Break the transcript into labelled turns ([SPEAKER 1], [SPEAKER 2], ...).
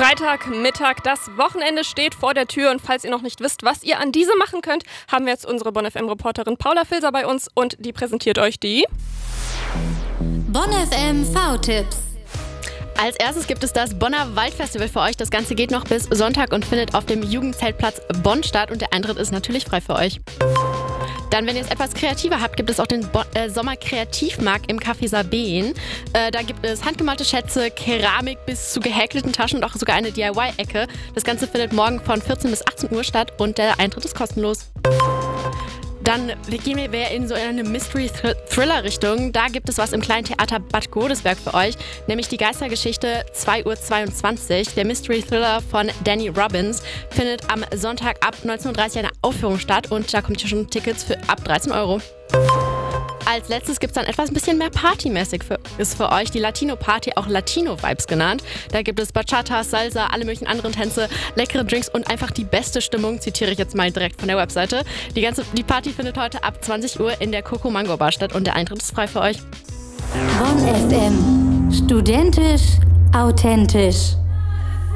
[SPEAKER 1] Freitagmittag, das Wochenende steht vor der Tür und falls ihr noch nicht wisst, was ihr an diesem machen könnt, haben wir jetzt unsere Bonn FM-Reporterin Paula Filser bei uns und die präsentiert euch die
[SPEAKER 2] Bonn FM V-Tipps.
[SPEAKER 3] Als erstes gibt es das Bonner Waldfestival für euch. Das Ganze geht noch bis Sonntag und findet auf dem Jugendzeltplatz Bonn statt und der Eintritt ist natürlich frei für euch. Dann, wenn ihr es etwas kreativer habt, gibt es auch den Sommerkreativmarkt im Café Sabeen. Da gibt es handgemalte Schätze, Keramik bis zu gehäkelten Taschen und auch sogar eine DIY-Ecke. Das Ganze findet morgen von 14 bis 18 Uhr statt und der Eintritt ist kostenlos. Dann gehen wir in so eine Mystery-Thriller-Richtung. Da gibt es was im kleinen Theater Bad Godesberg für euch, nämlich die Geistergeschichte 2:22 Uhr. Der Mystery-Thriller von Danny Robbins findet am Sonntag ab 19:30 Uhr eine Aufführung statt und da kommt ihr schon Tickets für ab 13 Euro. Als letztes gibt es dann etwas ein bisschen mehr partymäßig ist für euch die Latino-Party, auch Latino-Vibes genannt. Da gibt es Bachata, Salsa, alle möglichen anderen Tänze, leckere Drinks und einfach die beste Stimmung, zitiere ich jetzt mal direkt von der Webseite. Die Party findet heute ab 20 Uhr in der Coco Mango Bar statt und der Eintritt ist frei für euch.
[SPEAKER 2] Bonn FM. Studentisch, authentisch.